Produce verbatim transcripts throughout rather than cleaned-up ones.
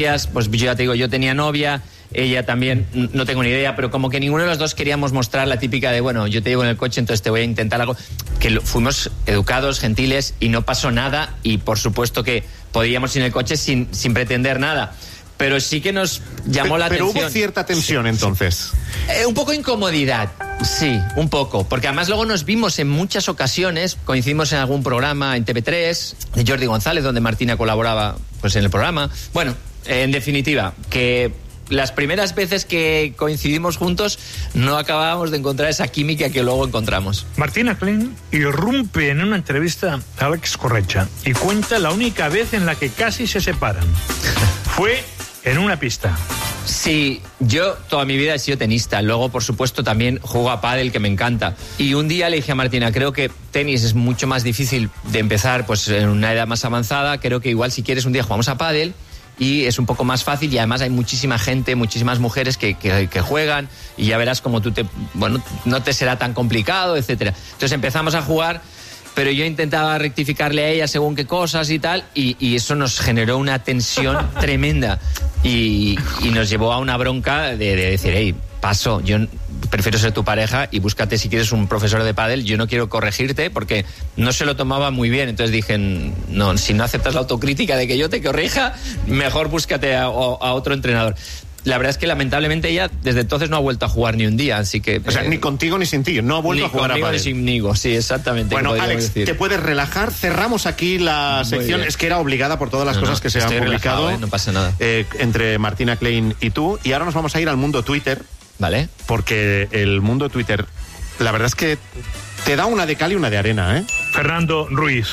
pues yo ya te digo, yo tenía novia, ella también, no tengo ni idea, pero como que ninguno de los dos queríamos mostrar la típica de, bueno, yo te llevo en el coche, entonces te voy a intentar algo. Que lo, fuimos educados, gentiles, y no pasó nada, y por supuesto que podíamos ir en el coche sin, sin pretender nada. Pero sí que nos llamó pero, la pero atención. Pero hubo cierta tensión, sí, entonces. Sí. Eh, un poco incomodidad, sí, un poco. Porque además luego nos vimos en muchas ocasiones, coincidimos en algún programa en T V tres, de Jordi González, donde Martina colaboraba pues en el programa. Bueno, eh, en definitiva, que las primeras veces que coincidimos juntos no acabábamos de encontrar esa química que luego encontramos. Martina Klein irrumpe en una entrevista a Alex Corretja y cuenta la única vez en la que casi se separan. Fue en una pista. Sí, yo toda mi vida he sido tenista. Luego, por supuesto, también juego a pádel, que me encanta. Y un día le dije a Martina, creo que tenis es mucho más difícil de empezar pues en una edad más avanzada. Creo que igual si quieres un día jugamos a pádel y es un poco más fácil, y además hay muchísima gente, muchísimas mujeres que, que, que juegan, y ya verás como tú te... Bueno, no te será tan complicado, etcétera. Entonces empezamos a jugar, pero yo intentaba rectificarle a ella según qué cosas y tal, y, y eso nos generó una tensión tremenda, y, y nos llevó a una bronca de, de decir, hey, paso, yo prefiero ser tu pareja y búscate si quieres un profesor de pádel, yo no quiero corregirte, porque no se lo tomaba muy bien. Entonces dije, no, si no aceptas la autocrítica de que yo te corrija, mejor búscate a, a otro entrenador. La verdad es que lamentablemente ella desde entonces no ha vuelto a jugar ni un día, así que... O sea, eh, ni contigo ni sin ti, no ha vuelto a jugar a pádel. Ni conmigo ni sinmigo, sí, exactamente. Bueno, Alex, decir. te puedes relajar. Cerramos aquí la Muy sección. bien. Es que era obligada por todas las no, cosas no, que se han publicado. Relajado, ¿eh? No pasa nada. Eh, entre Martina Klein y tú. Y ahora nos vamos a ir al mundo Twitter. Vale. Porque el mundo Twitter, la verdad es que te da una de cal y una de arena, ¿eh? Fernando Ruiz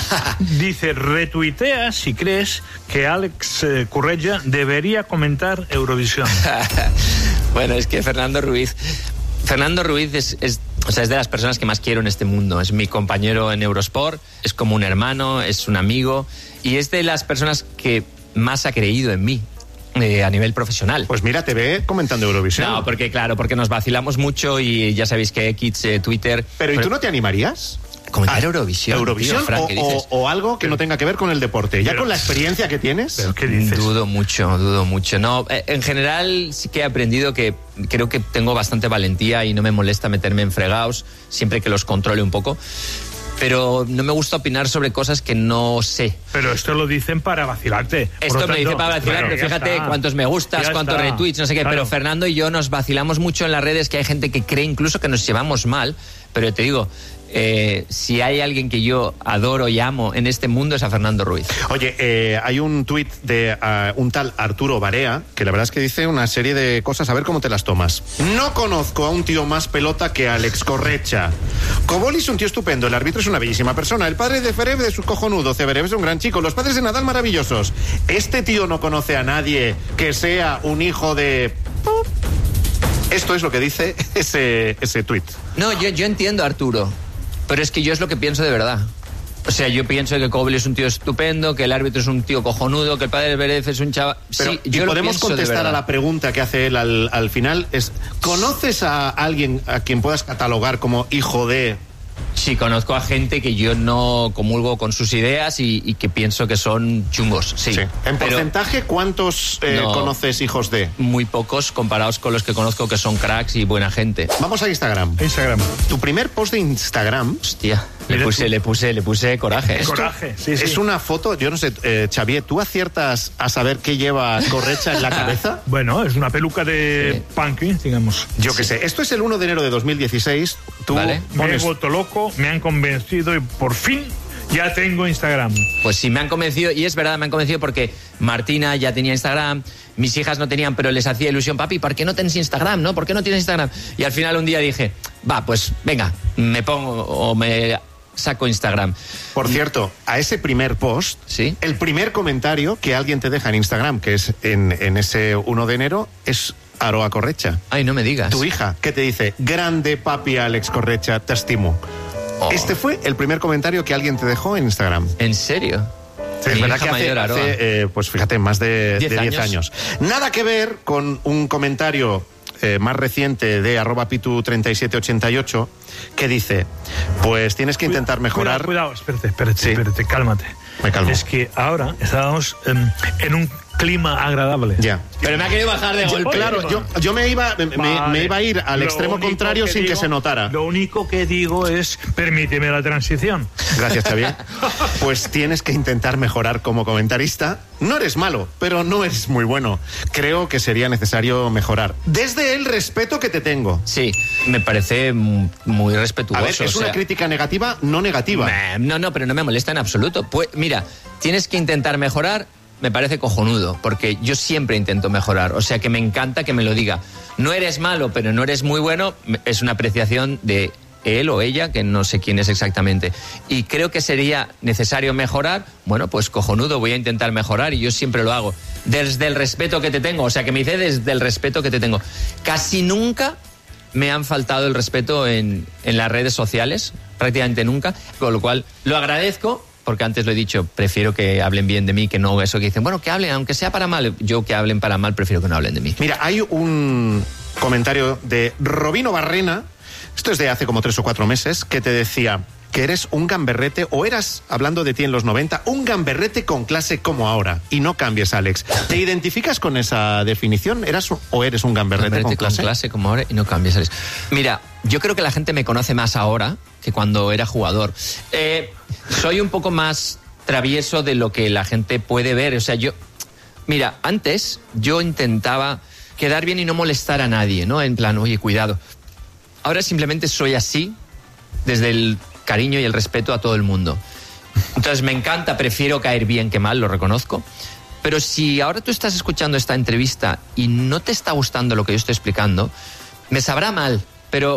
dice, retuitea si crees que Alex eh, Corretja debería comentar Eurovisión. Bueno, es que Fernando Ruiz... Fernando Ruiz es, es, o sea, es de las personas que más quiero en este mundo. Es mi compañero en Eurosport, es como un hermano, es un amigo, y es de las personas que más ha creído en mí. Eh, a nivel profesional. Pues mira, te ve comentando Eurovisión. No, porque claro, porque nos vacilamos mucho y ya sabéis que X, eh, Twitter... Pero ¿y tú no te animarías? Comentar ah, Eurovisión. Eurovisión tío, Frank, o, o, o algo que pero, no tenga que ver con el deporte. Ya pero, con la experiencia que tienes. ¿Pero qué dices? Dudo mucho, dudo mucho. No, eh, en general sí que he aprendido que creo que tengo bastante valentía y no me molesta meterme en fregados siempre que los controle un poco. Pero no me gusta opinar sobre cosas que no sé. Pero esto lo dicen para vacilarte. Esto me lo dicen para vacilar, claro, pero fíjate está. cuántos me gustas, ya cuántos está. retweets, no sé qué. Claro. Pero Fernando y yo nos vacilamos mucho en las redes, que hay gente que cree incluso que nos llevamos mal. Pero te digo, eh, si hay alguien que yo adoro y amo en este mundo es a Fernando Ruiz. Oye, eh, hay un tuit de uh, un tal Arturo Barea, que la verdad es que dice una serie de cosas, a ver cómo te las tomas. No conozco a un tío más pelota que Alex Corretja. Koboli es un tío estupendo, el árbitro es una bellísima persona, el padre de Ferev es un cojonudo, Ceberev es un gran chico, los padres de Nadal maravillosos. Este tío no conoce a nadie que sea un hijo de... Esto es lo que dice ese, ese tuit. No, yo, yo entiendo a Arturo, pero es que yo es lo que pienso de verdad. O sea, yo pienso que Koboli es un tío estupendo, que el árbitro es un tío cojonudo, que el padre de Berez es un chaval... Pero, sí, y yo podemos contestar a la pregunta que hace él al, al final. Es, ¿conoces a alguien a quien puedas catalogar como hijo de...? Sí, conozco a gente que yo no comulgo con sus ideas y, y que pienso que son chungos, sí. sí. ¿En porcentaje cuántos eh, no, conoces hijos de? Muy pocos comparados con los que conozco que son cracks y buena gente. Vamos a Instagram. Instagram. Tu primer post de Instagram... Hostia, le puse, le puse, le puse coraje. Esto coraje, sí, sí. Es una foto, yo no sé, eh, Xavier, ¿tú aciertas a saber qué lleva Corretja en la cabeza? Bueno, es una peluca de sí. punky, digamos. Yo qué sí. sé. Esto es el uno de enero de dos mil dieciséis. Tú vale. pones... Me he vuelto loco, me han convencido y por fin ya tengo Instagram. Pues sí, me han convencido, y es verdad, me han convencido porque Martina ya tenía Instagram, mis hijas no tenían, pero les hacía ilusión, papi, ¿por qué no tienes Instagram, no? ¿Por qué no tienes Instagram? Y al final un día dije, va, pues venga, me pongo o me saco Instagram. Por cierto, a ese primer post, ¿sí? El primer comentario que alguien te deja en Instagram, que es en, en ese uno de enero, es Aroa Corretja. Ay, no me digas. Tu hija, que te dice, grande papi Alex Corretja, te estimo. Oh. Este fue el primer comentario que alguien te dejó en Instagram. ¿En serio? Sí, es verdad que hace, hace eh, pues fíjate, más de diez años. años. Nada que ver con un comentario eh, más reciente de arroba pitu treinta y siete ochenta y ocho que dice, pues tienes que intentar mejorar... Cuidado, cuidado, espérate, espérate, sí. espérate, cálmate. Me calmo. Es que ahora estábamos um, en un clima agradable. Ya. Pero me ha querido bajar de golpe. Claro, yo, yo me, iba, me, Vale. me iba a ir al Lo extremo único contrario que sin digo- que se notara. Lo único que digo es, permíteme la transición. Gracias, Xavier. Pues tienes que intentar mejorar como comentarista. No eres malo, pero no eres muy bueno. Creo que sería necesario mejorar. Desde el respeto que te tengo. Sí, me parece m- muy respetuoso. A ver, es o una sea, crítica negativa, no negativa. meh, No, no, pero no me molesta en absoluto. Pues, mira, tienes que intentar mejorar, me parece cojonudo, porque yo siempre intento mejorar. O sea, que me encanta que me lo diga. No eres malo, pero no eres muy bueno, es una apreciación de él o ella, que no sé quién es exactamente. Y creo que sería necesario mejorar. Bueno, pues cojonudo, voy a intentar mejorar y yo siempre lo hago. Desde el respeto que te tengo, o sea, que me dice desde el respeto que te tengo. Casi nunca me han faltado el respeto en, en las redes sociales, prácticamente nunca, con lo cual lo agradezco, porque antes lo he dicho, prefiero que hablen bien de mí, que no eso que dicen, bueno, que hablen, aunque sea para mal. Yo que hablen para mal, prefiero que no hablen de mí. Mira, hay un comentario de Robino Barrena, esto es de hace como tres o cuatro meses, que te decía que eres un gamberrete, o eras, hablando de ti en los noventa, un gamberrete con clase como ahora. Y no cambies, Alex. ¿Te identificas con esa definición? ¿Eras o eres un gamberrete, Gamberrete con clase? como ahora y no cambies. Alex. Mira, yo creo que la gente me conoce más ahora que cuando era jugador. Eh, soy un poco más travieso de lo que la gente puede ver. O sea, yo... Mira, antes yo intentaba quedar bien y no molestar a nadie, ¿no? En plan, oye, cuidado. Ahora simplemente soy así, desde el cariño y el respeto a todo el mundo. Entonces me encanta, prefiero caer bien que mal, lo reconozco. Pero si ahora tú estás escuchando esta entrevista y no te está gustando lo que yo estoy explicando, me sabrá mal, pero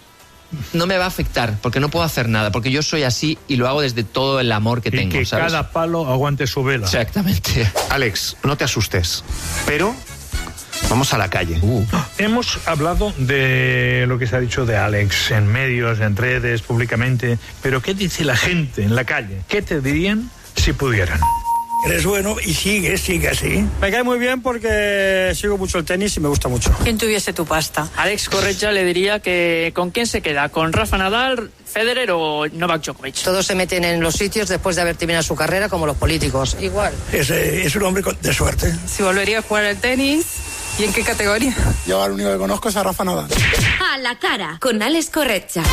no me va a afectar, porque no puedo hacer nada, porque yo soy así y lo hago desde todo el amor que Y tengo, que ¿sabes? cada palo aguante su vela. Exactamente. Alex, no te asustes, pero vamos a la calle. Uh. Hemos hablado de lo que se ha dicho de Alex en medios, en redes, públicamente, pero ¿qué dice la gente en la calle? ¿Qué te dirían si pudieran? Eres bueno y sigue, sigue así. Me cae muy bien porque sigo mucho el tenis y me gusta mucho. ¿Quién tuviese tu pasta? Alex Corretja le diría que ¿con quién se queda? ¿Con Rafa Nadal, Federer o Novak Djokovic? Todos se meten en los sitios después de haber terminado su carrera, como los políticos. Igual. Es, eh, es un hombre con- de suerte. Si volvería a jugar al tenis, ¿y en qué categoría? Yo al único que conozco es a Rafa Nadal. A la cara, con Alex Corretja.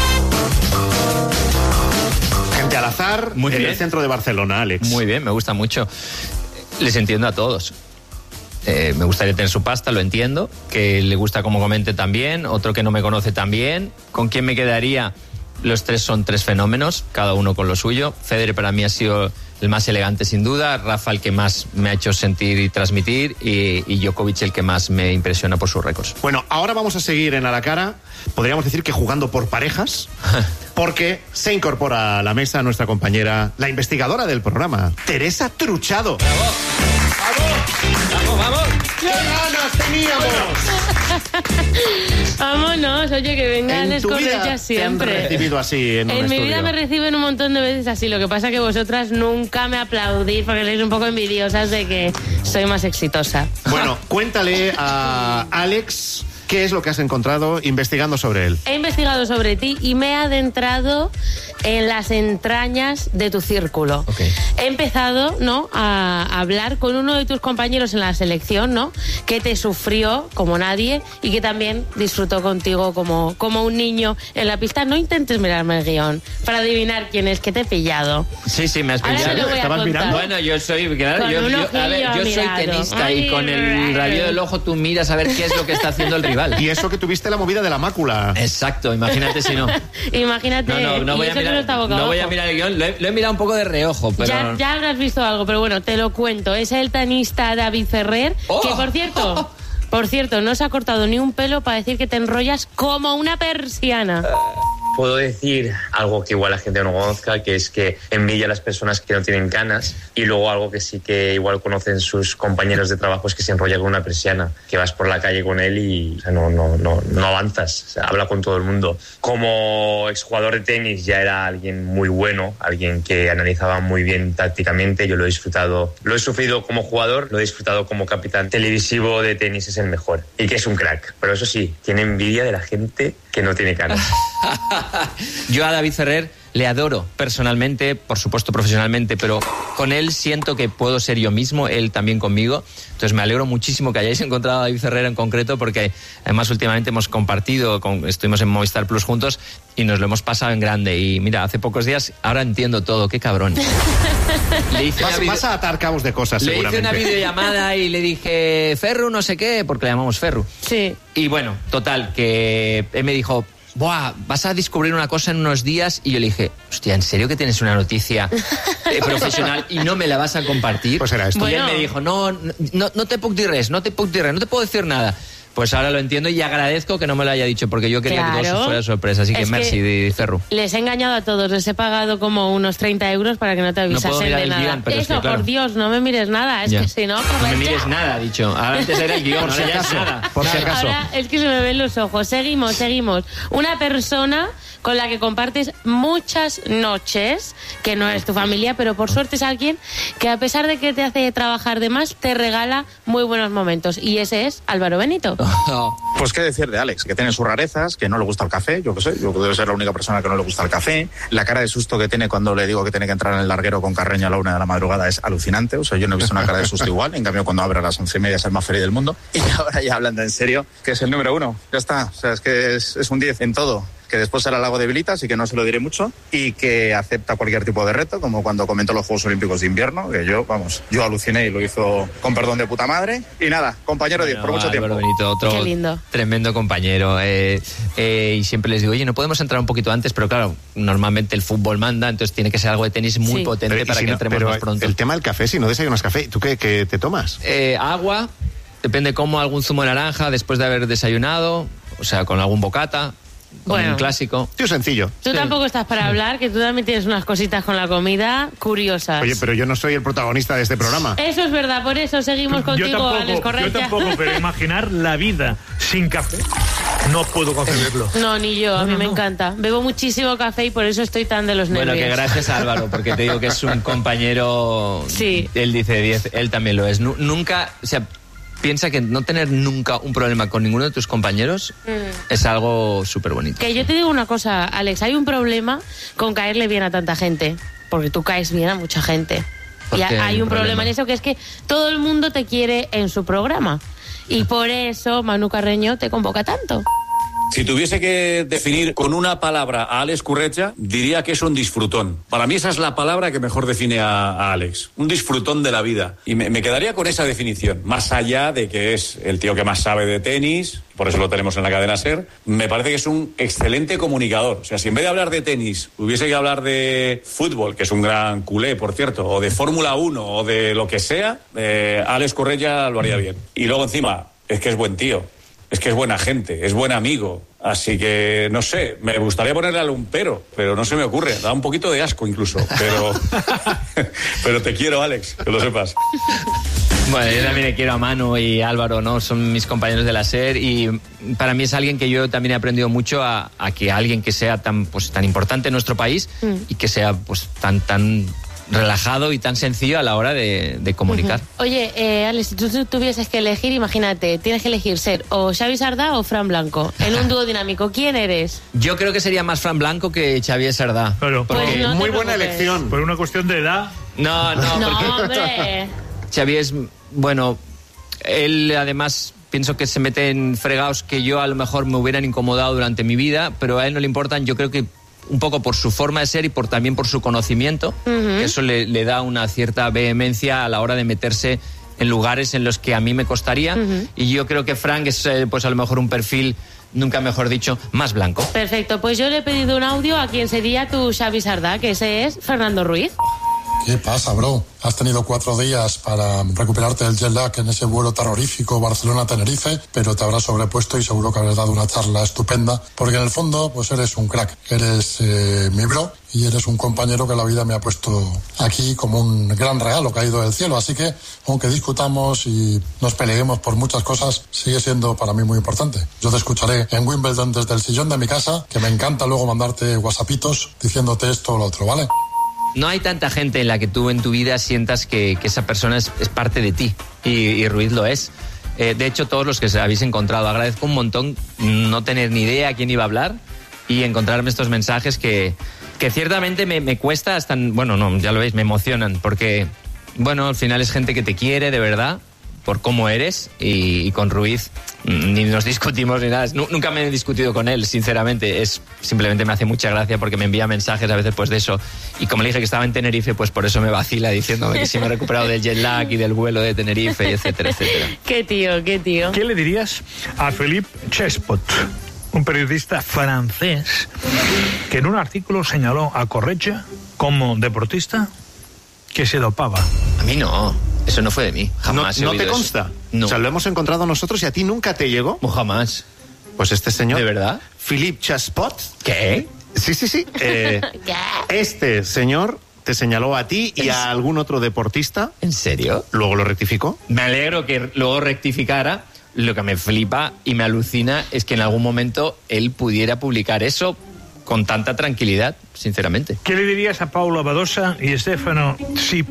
Gente al azar, Muy en bien. el centro de Barcelona, Alex. Muy bien, me gusta mucho. Les entiendo a todos. Eh, me gustaría tener su pasta, lo entiendo. Que le gusta como comente también. Otro que no me conoce también. ¿Con quién me quedaría? Los tres son tres fenómenos, cada uno con lo suyo. Federer para mí ha sido el más elegante sin duda. Rafa el que más me ha hecho sentir y transmitir. Y, y Djokovic el que más me impresiona por sus récords. Bueno, ahora vamos a seguir en A la Cara, podríamos decir que jugando por parejas, porque se incorpora a la mesa nuestra compañera, la investigadora del programa, Teresa Truchado. ¡Vamos, vamos! ¡Qué ganas teníamos! Vámonos, oye, que venga En Alex tu vida Corretja te han siempre. recibido así en un En mi estudio. vida me reciben un montón de veces así, lo que pasa que vosotras nunca me aplaudís porque sois un poco envidiosas de que soy más exitosa. Bueno, cuéntale a Alex qué es lo que has encontrado investigando sobre él. He investigado sobre ti y me he adentrado en las entrañas de tu círculo. Ok. He empezado, ¿no?, a hablar con uno de tus compañeros en la selección, ¿no?, que te sufrió como nadie y que también disfrutó contigo como, como un niño en la pista. No intentes mirarme el guión para adivinar quién es, que te he pillado. Sí, sí, me has Ahora te pillado. lo voy a ¿Estabas contar. mirando? Bueno, yo soy, claro, Con yo, un yo- a ojillo ver, yo soy mirado. tenista y Ay, con el rabillo del ojo tú miras a ver qué es lo que está haciendo el rival. Y eso que tuviste la movida de la mácula. Exacto, imagínate si no. Imagínate, No, no, no y voy a eso que no mirar, está boca no voy a abajo. mirar el guión, lo he, lo he mirado un poco de reojo, pero... Ya, ya habrás visto algo, pero bueno, te lo cuento. Es el tenista David Ferrer, ¡Oh! que por cierto, por cierto, no se ha cortado ni un pelo para decir que te enrollas como una persiana. Puedo decir algo que igual la gente no conozca, que es que envidia a las personas que no tienen canas, y luego algo que sí que igual conocen sus compañeros de trabajo es que se enrolla con una persiana, que vas por la calle con él y o sea, no, no, no, no avanzas, o sea, habla con todo el mundo. Como exjugador de tenis ya era alguien muy bueno, alguien que analizaba muy bien tácticamente, yo lo he disfrutado, lo he sufrido como jugador, lo he disfrutado como capitán televisivo de tenis, es el mejor, y que es un crack, pero eso sí, tiene envidia de la gente que no tiene canas. Yo a David Ferrer le adoro personalmente, por supuesto profesionalmente, pero con él siento que puedo ser yo mismo, él también conmigo. Entonces me alegro muchísimo que hayáis encontrado a David Ferrero en concreto, porque además últimamente hemos compartido, con, estuvimos en Movistar Plus juntos y nos lo hemos pasado en grande. Y mira, hace pocos días, ahora entiendo todo, qué cabrón. Le hice vas, video... vas a atar cabos de cosas, le seguramente. Le hice una videollamada y le dije, Ferru, no sé qué, porque le llamamos Ferru. Sí. Y bueno, total, que él me dijo, buah, vas a descubrir una cosa en unos días. Y yo le dije, hostia, ¿en serio que tienes una noticia eh, profesional y no me la vas a compartir? Pues era esto. Y Bueno. él me dijo, no, no, no te puc dir res, no te puc dir res, no te puedo decir nada. Pues ahora lo entiendo y agradezco que no me lo haya dicho, porque yo quería Claro. que todo eso fuera sorpresa. Así que Es merci, que- de Ferru. Les he engañado a todos, les he pagado como unos treinta euros para que no te No puedo avisasen mirar de el nada. guión, pero es Eso, que, claro. por Dios, no me mires nada, es Ya. que si no... No me aprovecha. mires nada, ha dicho. Ahora antes era el guión, Por si ahora ya es acaso, nada. por si acaso. Ahora es que se me ven los ojos. Seguimos, seguimos. Una persona con la que compartes muchas noches, que no es tu familia, pero por suerte es alguien que a pesar de que te hace trabajar de más, te regala muy buenos momentos. Y ese es Álvaro Benito. Pues qué decir de Alex, que tiene sus rarezas, que no le gusta el café, yo qué sé, yo debo ser la única persona que no le gusta el café. La cara de susto que tiene cuando le digo que tiene que entrar en el larguero con Carreño a la una de la madrugada es alucinante, o sea, yo no he visto una cara de susto igual, en cambio cuando abre a las once y media es el más feliz del mundo. Y ahora ya hablando en serio, que es el número uno, ya está, o sea, es que es, es un diez en todo. Que después será el lago de debilita, así que no se lo diré mucho, y que acepta cualquier tipo de reto, como cuando comentó los Juegos Olímpicos de Invierno, que yo, vamos, yo aluciné y lo hizo con perdón de puta madre. Y nada, compañero diez, por mucho Álvaro tiempo. Benito, otro Qué lindo. tremendo compañero. Eh, eh, y siempre les digo, oye, no podemos entrar un poquito antes, pero claro, normalmente el fútbol manda, entonces tiene que ser algo de tenis muy Sí. potente Pero, ¿y para si que no- entremos pero más pronto. el tema del café, si no desayunas café, ¿tú qué, qué te tomas? Eh, agua, depende cómo, algún zumo de naranja después de haber desayunado, o sea, con algún bocata, con Bueno. un clásico. Tío, sencillo. Tú Sí. tampoco estás para hablar, que tú también tienes unas cositas con la comida curiosas. Oye, pero yo no soy el protagonista de este programa. Eso es verdad, por eso seguimos Yo contigo, Alex tampoco, yo Correia. tampoco, pero imaginar la vida sin café, no puedo concebirlo. No, ni yo, a mí No, no, me no. encanta. Bebo muchísimo café y por eso estoy tan de los nervios. Bueno, que gracias a Álvaro, porque te digo que es un compañero. Sí. Él dice diez, él también lo es. Nu- nunca, o sea, piensa que no tener nunca un problema con ninguno de tus compañeros Mm. es algo súper bonito. Que yo te digo una cosa, Alex, hay un problema con caerle bien a tanta gente, porque tú caes bien a mucha gente. ¿Por Y qué hay un problema en eso, que es que todo el mundo te quiere en su programa. Y por eso Manu Carreño te convoca tanto. Si tuviese que definir con una palabra a Alex Correia, diría que es un disfrutón. Para mí esa es la palabra que mejor define a, a Alex. Un disfrutón de la vida. Y me, me quedaría con esa definición. Más allá de que es el tío que más sabe de tenis, por eso lo tenemos en la cadena SER, me parece que es un excelente comunicador. O sea, si en vez de hablar de tenis hubiese que hablar de fútbol, que es un gran culé, por cierto, o de Fórmula uno, o de lo que sea, eh, Alex Correia lo haría bien. Y luego encima, es que es buen tío. Es que es buena gente, es buen amigo. Así que, no sé, me gustaría ponerle un pero, pero no se me ocurre. Da un poquito de asco incluso. Pero, pero te quiero, Alex, que lo sepas. Bueno, yo también le quiero a Manu y a Álvaro, ¿no? Son mis compañeros de la SER y para mí es alguien que yo también he aprendido mucho a, a que alguien que sea tan, pues, tan importante en nuestro país Mm. y que sea pues tan, tan relajado y tan sencillo a la hora de, de comunicar. Oye, eh, Alex, si tú tú tuvieses que elegir, imagínate, tienes que elegir ser o Xavi Sardá o Fran Blanco en un dúo dinámico. ¿Quién eres? Yo creo que sería más Fran Blanco que Xavier Sardá. Pero, Porque- Pues no te Muy buena preocupes. elección. por una cuestión de edad, No, no, No, porque hombre. Xavi es, bueno, él además pienso que se mete en fregados que yo a lo mejor me hubieran incomodado durante mi vida, pero a él no le importan, yo creo que un poco por su forma de ser y por también por su conocimiento, que eso le, le da una cierta vehemencia a la hora de meterse en lugares en los que a mí me costaría, y yo creo que Frank es eh, pues a lo mejor un perfil, nunca mejor dicho, más blanco. Perfecto, pues yo le he pedido un audio a quien sería tu Xavi Sardá, que ese es Fernando Ruiz. ¿Qué pasa, bro? Has tenido cuatro días para recuperarte del jet lag en ese vuelo terrorífico Barcelona-Tenerife, pero te habrás sobrepuesto y seguro que habrás dado una charla estupenda, porque en el fondo, pues eres un crack, eres eh, mi bro y eres un compañero que la vida me ha puesto aquí como un gran regalo caído del cielo, así que aunque discutamos y nos peleemos por muchas cosas, sigue siendo para mí muy importante. Yo te escucharé en Wimbledon desde el sillón de mi casa, que me encanta luego mandarte whatsappitos diciéndote esto o lo otro, ¿vale? No hay tanta gente en la que tú en tu vida sientas que, que esa persona es, es parte de ti, y, y Ruiz lo es. Eh, de hecho, todos los que se habéis encontrado, agradezco un montón no tener ni idea a quién iba a hablar y encontrarme estos mensajes que, que ciertamente me, me cuesta hasta, bueno, no, ya lo veis, me emocionan, porque, bueno, al final es gente que te quiere de verdad, por cómo eres, y, y con Ruiz ni nos discutimos ni nada. Nunca me he discutido con él, sinceramente. Es simplemente me hace mucha gracia porque me envía mensajes a veces pues de eso. Y como le dije que estaba en Tenerife, pues por eso me vacila diciéndome que sí me he recuperado del jet lag y del vuelo de Tenerife, y etcétera, etcétera. Qué tío, qué tío. ¿Qué le dirías a Philippe Chespot, un periodista francés que en un artículo señaló a Corretja como deportista que se dopaba? A mí no. Eso no fue de mí, jamás. ¿No, he ¿no te oído consta? Eso. No. O sea, lo hemos encontrado nosotros y a ti nunca te llegó. No, jamás. Pues este señor. ¿De verdad? Philippe Chespot. ¿Qué? Sí, sí, sí. Eh, este señor te señaló a ti y a algún otro deportista. ¿En serio? Luego lo rectificó. Me alegro que luego rectificara. Lo que me flipa y me alucina es que en algún momento él pudiera publicar eso con tanta tranquilidad, sinceramente. ¿Qué le dirías a Paula Badosa y Stefano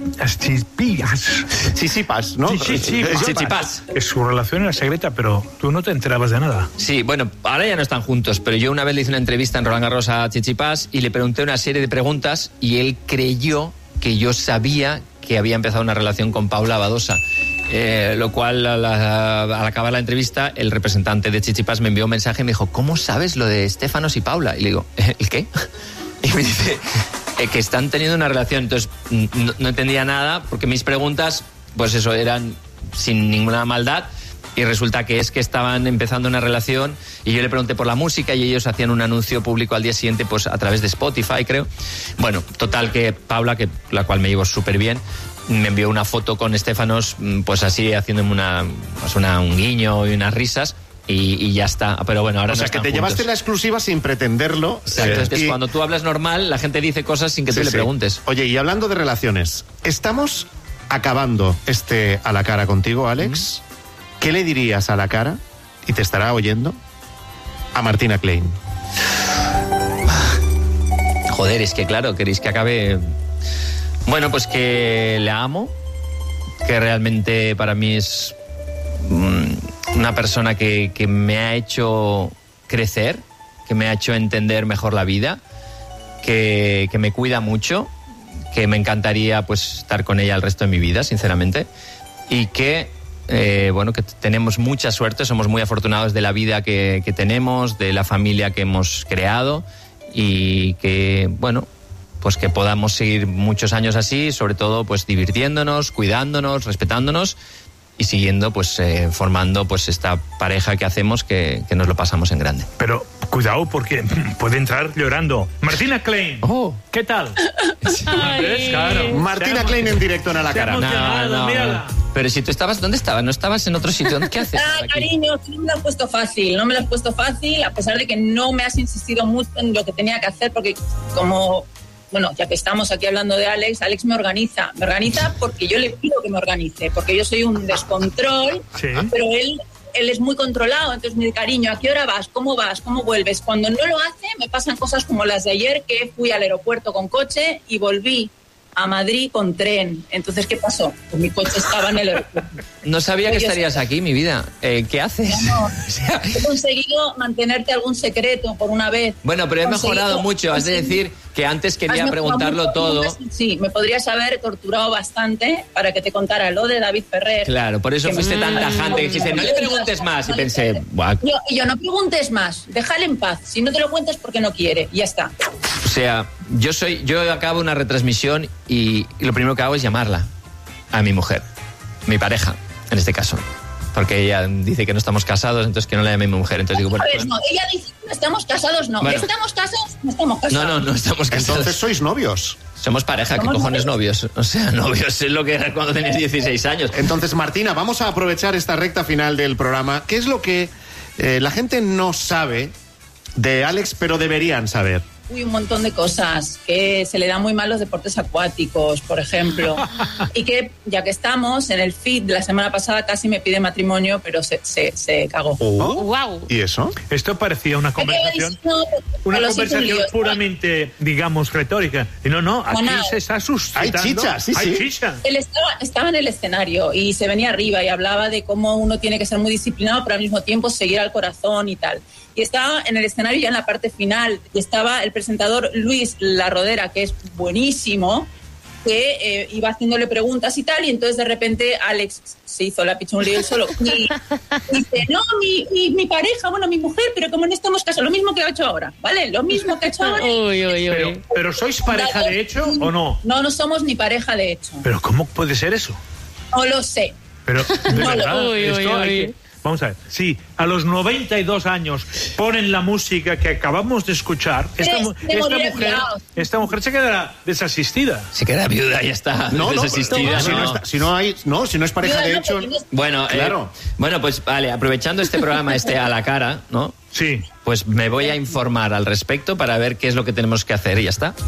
Tsitsipas? Tsitsipas, ¿no? Tsitsipas. Que su relación era secreta, pero tú no te enterabas de nada. Sí, bueno, ahora ya no están juntos, pero yo una vez le hice una entrevista en Roland Garros a Tsitsipas y le pregunté una serie de preguntas y él creyó que yo sabía que había empezado una relación con Paula Badosa. Eh, lo cual al, al acabar la entrevista el representante de Tsitsipas me envió un mensaje y me dijo: ¿cómo sabes lo de Stefanos y Paula? Y le digo: ¿el qué? Y me dice eh, que están teniendo una relación. Entonces no, no entendía nada porque mis preguntas pues eso eran sin ninguna maldad y resulta que es que estaban empezando una relación y yo le pregunté por la música y ellos hacían un anuncio público al día siguiente pues a través de Spotify, creo. Bueno, total que Paula, que la cual me llevo súper bien, me envió una foto con Stefanos, pues así, haciéndome una, pues una, un guiño y unas risas, y, y ya está. Pero bueno, ahora o no sea, están que te juntos. llevaste la exclusiva sin pretenderlo. Exacto, Eh, entonces y- cuando tú hablas normal, la gente dice cosas sin que Sí, tú le sí. preguntes. Oye, y hablando de relaciones, estamos acabando este A la Cara contigo, Alex. ¿Qué le dirías a la cara, y te estará oyendo, a Martina Klein? Joder, es que claro, queréis que acabe... Bueno, pues que la amo, que realmente para mí es mm, una persona que, que me ha hecho crecer, que me ha hecho entender mejor la vida, que, que me cuida mucho, que me encantaría pues estar con ella el resto de mi vida, sinceramente, y que, eh, bueno, que tenemos mucha suerte, somos muy afortunados de la vida que, que tenemos, de la familia que hemos creado, y que, bueno, pues que podamos seguir muchos años así, sobre todo pues divirtiéndonos, cuidándonos, respetándonos y siguiendo pues eh, formando pues esta pareja que hacemos, que, que nos lo pasamos en grande. Pero cuidado porque puede entrar llorando. Martina Klein. Oh. ¿Qué tal? Ay. Claro. Martina Klein en directo en A la Se ha Cara. emocionado, mírala. Pero si tú estabas, ¿dónde estabas? ¿No estabas en otro sitio? ¿Qué haces? Ah, aquí? cariño, tú no me lo has puesto fácil, no me lo has puesto fácil, a pesar de que no me has insistido mucho en lo que tenía que hacer, porque como, bueno, ya que estamos aquí hablando de Alex, Alex me organiza, me organiza porque yo le pido que me organice, porque yo soy un descontrol, Sí. pero él, él es muy controlado, entonces me dice: cariño, ¿a qué hora vas? ¿Cómo vas? ¿Cómo vuelves? Cuando no lo hace, me pasan cosas como las de ayer, que fui al aeropuerto con coche y volví a Madrid con tren. Entonces, ¿qué pasó? Pues mi coche estaba en el aeropuerto. No sabía que Oye, estarías aquí, mi vida. Eh, ¿Qué haces? No, O sea, he conseguido mantenerte algún secreto por una vez. bueno, pero he Conseguido- mejorado mucho. Has de decir que antes Has quería mejorado preguntarlo mucho, todo. nunca- Sí, me podrías haber torturado bastante para que te contara lo de David Ferrer. Claro, por eso Que fuiste me- tan tajante que dijiste, no le preguntes más. Y pensé, buah, Yo, y yo, no preguntes más, déjale en paz. Si no te lo cuentas, porque no quiere. Y ya está. o sea, yo soy, yo acabo una retransmisión y, y lo primero que hago es llamarla a mi mujer, mi pareja, en este caso. Porque ella dice que no estamos casados, entonces que no la llame mi mujer. Entonces digo, bueno, A ver, pues- no, ella dice: no estamos casados, no. Bueno. ¿Estamos casados? No estamos casados. no, no, no estamos casados. Entonces sois novios. Somos pareja, ¿qué Somos cojones novios? O sea, novios es lo que era cuando tenías dieciséis años. Entonces, Martina, vamos a aprovechar esta recta final del programa. ¿Qué es lo que eh, la gente no sabe de Alex, pero deberían saber? Uy, un montón de cosas, que se le dan muy mal los deportes acuáticos, por ejemplo, y que, ya que estamos, en el feed de la semana pasada casi me pide matrimonio, pero se, se, se cagó. Wow. ¿Y eso? Esto parecía una conversación, una Lo siento, conversación lío. puramente, digamos, retórica. Y no, no, aquí Manao. se está suscitando. Hay chicha, sí, Hay sí. chicha. Él estaba, estaba en el escenario y se venía arriba y hablaba de cómo uno tiene que ser muy disciplinado, pero al mismo tiempo seguir al corazón y tal. Y estaba en el escenario ya en la parte final, y estaba el presentador Luis La Rodera, que es buenísimo, que eh, iba haciéndole preguntas y tal, y entonces de repente Alex se hizo la picha un lío solo y dice, no, mi, mi, mi pareja, bueno, mi mujer, pero como no estamos casados, lo mismo que ha hecho ahora, ¿vale? Lo mismo que ha hecho ahora. Uy, uy, uy. Pero, ¿pero sois pareja de hecho o no? No, no somos ni pareja de hecho. ¿Pero cómo puede ser eso? No lo sé. Pero, de No, verdad, uy, esto uy, hay uy. que- Vamos a ver, si a los noventa y dos años ponen la música que acabamos de escuchar, esta, Tres mu- de esta morir mujer, liados. esta mujer se quedará desasistida. Se queda viuda y ya está. No, no, desasistida. si no, no. está- si no hay, no, si no es pareja de hecho. Bueno, Claro. eh, bueno, pues vale, aprovechando este programa este a la cara, ¿no? Sí. Pues me voy a informar al respecto para ver qué es lo que tenemos que hacer y ya está.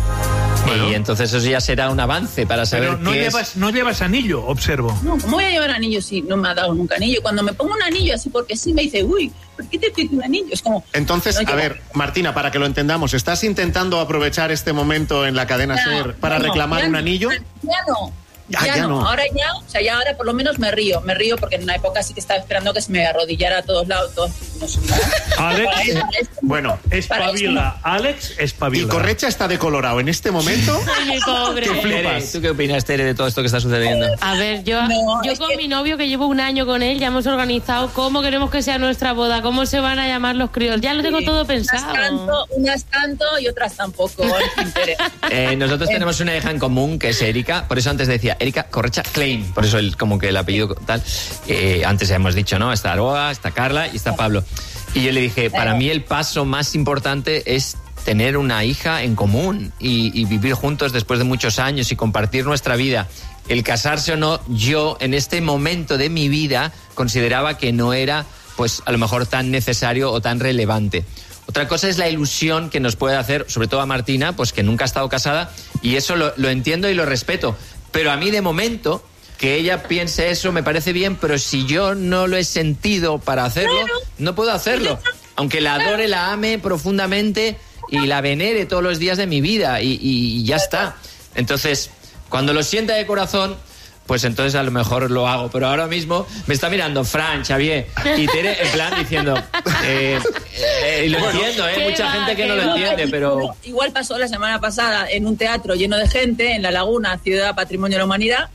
Y entonces eso ya será un avance para saber Pero no qué llevas, es. no llevas anillo, observo. No, ¿cómo voy a llevar anillo si no me ha dado nunca anillo? Cuando me pongo un anillo así porque sí me dice, uy, ¿por qué te pido un anillo? Es como... Entonces, no a llevo. ver, Martina, para que lo entendamos, ¿estás intentando aprovechar este momento en la cadena Ya, SER para no, reclamar ya un no, anillo? Ya no. Ah, ya, ya no. no. ahora ya, o sea, ya ahora por lo menos me río, me río porque en una época sí que estaba esperando que se me arrodillara a todos lados, todos, no sé, ¿no? Alex, Para eso- para eso- Bueno, espabila. Alex, y espabila. Correcha está decolorado en este momento. Ay, mi pobre. ¿Qué Tere, flipas? ¿tú qué opinas, Tere, de todo esto que está sucediendo? A ver, yo, No, yo es con que- mi novio, que llevo un año con él, ya hemos organizado cómo queremos que sea nuestra boda, cómo se van a llamar los críos. Ya lo tengo Sí, todo unas pensado. tanto, unas tanto y otras tampoco. En fin, Tere. Eh, nosotros tenemos una hija en común que es Erika, por eso antes decía Erika Correcha Klein, por eso el, como que el apellido tal. Eh, antes ya hemos dicho, ¿no? Está Aroa, está Carla y está Pablo. Y yo le dije, para mí el paso más importante es tener una hija en común y, y vivir juntos después de muchos años y compartir nuestra vida. El casarse o no, yo en este momento de mi vida consideraba que no era, pues a lo mejor tan necesario o tan relevante. Otra cosa es la ilusión que nos puede hacer, sobre todo a Martina, pues que nunca ha estado casada, y eso lo, lo entiendo y lo respeto. Pero a mí de momento, que ella piense eso me parece bien, pero si yo no lo he sentido para hacerlo, Claro. no puedo hacerlo. Aunque la adore, la ame profundamente y la venere todos los días de mi vida, y, y ya está. Entonces, cuando lo sienta de corazón, pues entonces a lo mejor lo hago. Pero ahora mismo me está mirando Fran, Xavier y Tere en plan diciendo... Eh, eh, y lo entiendo, ¿eh? ¿Qué Mucha va, gente que qué no lo va? entiende, pero... Igual pasó la semana pasada en un teatro lleno de gente en La Laguna, Ciudad Patrimonio de la Humanidad,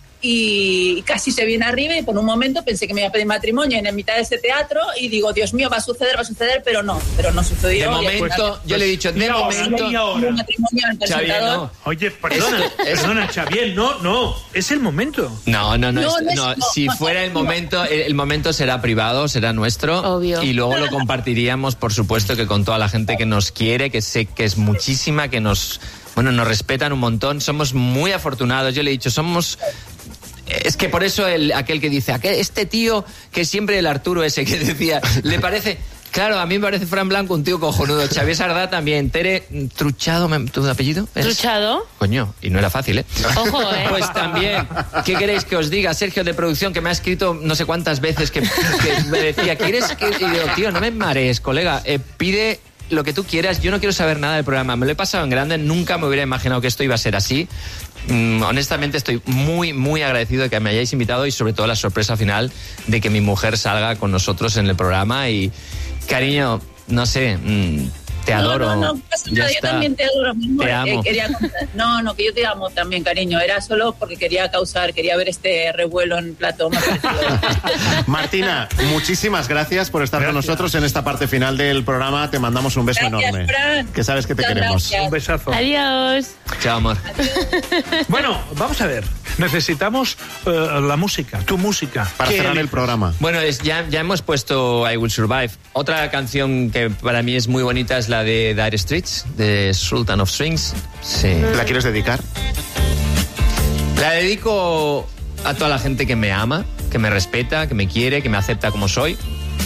y casi se viene arriba y por un momento pensé que me iba a pedir matrimonio en la mitad de ese teatro y digo, Dios mío, va a suceder, va a suceder, pero no, pero no sucedió. De Y al momento, final, yo le he dicho, de y ahora, momento... y ahora. un matrimonio al Xavier, presentador. no. Oye, perdona, Esto es- perdona, Xavier, no, no, es el momento. No, no, no. No, es- no es- no, no, si no, fuera no, el no. momento, el, el momento será privado, será nuestro. Obvio. Y luego lo compartiríamos, por supuesto, que con toda la gente que nos quiere, que sé que es muchísima, que nos, bueno, nos respetan un montón. Somos muy afortunados. Yo le he dicho, somos... Es que por eso el, aquel que dice, aquel, este tío que siempre el Arturo ese que decía, le parece... Claro, a mí me parece Fran Blanco un tío cojonudo. Xavier Sardá también. Tere Truchado, ¿me- ¿tu apellido? ¿Es? ¿Truchado? Coño, y no era fácil, ¿eh? Ojo, ¿eh? Pues también, ¿qué queréis que os diga? Sergio de producción, que me ha escrito no sé cuántas veces, que, que me decía, ¿quieres que...? Y digo, tío, no me marees, colega, eh, pide lo que tú quieras, yo no quiero saber nada del programa, me lo he pasado en grande, nunca me hubiera imaginado que esto iba a ser así. Mm, honestamente estoy muy, muy agradecido de que me hayáis invitado y sobre todo la sorpresa final de que mi mujer salga con nosotros en el programa y, cariño, no sé... Mm, te adoro. No, no, no pasa Ya nada, yo está. también te adoro, mi amor. Te Eh, amo. quería contar- no, no, que yo te amo también, cariño. Era solo porque quería causar, quería ver este revuelo en plato. Me ha parecido- Martina, muchísimas gracias por estar con Gracias. nosotros en esta parte final del programa. Te mandamos un beso Gracias, enorme. Fran. Que sabes que te Muchas queremos. gracias. Un besazo. Adiós. Chao, amor. Bueno, vamos a ver. Necesitamos eh, la música, tu música. Para ¿Qué cerrar el eliges? programa. Bueno, es, ya, ya hemos puesto I Will Survive. Otra canción que para mí es muy bonita es la de Dire Straits, de Sultan of Swings. Sí. ¿La quieres dedicar? La dedico a toda la gente que me ama, que me respeta, que me quiere, que me acepta como soy.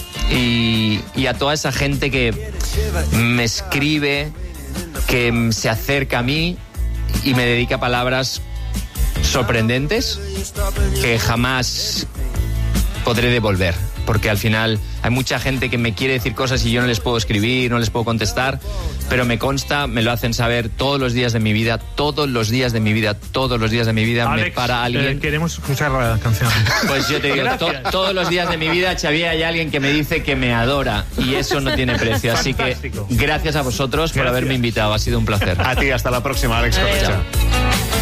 Y, y a toda esa gente que me escribe, que se acerca a mí y me dedica palabras sorprendentes que jamás podré devolver, porque al final hay mucha gente que me quiere decir cosas y yo no les puedo escribir, no les puedo contestar, pero me consta, me lo hacen saber todos los días de mi vida, todos los días de mi vida, todos los días de mi vida. Alex, me para alguien. Eh, queremos escuchar la canción. Pues yo te digo, to, todos los días de mi vida, Xavi, hay alguien que me dice que me adora y eso no tiene precio. Así que gracias a vosotros por gracias. haberme invitado, ha sido un placer. A ti, hasta la próxima, Alex Correcha.